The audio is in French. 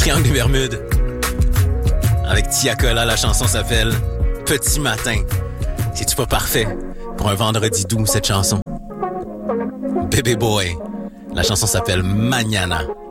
Triangle des Bermudes. Avec Tiakola, la chanson s'appelle Petit matin. C'est-tu pas parfait pour un vendredi doux, cette chanson? Baby Boy, la chanson s'appelle Mañana.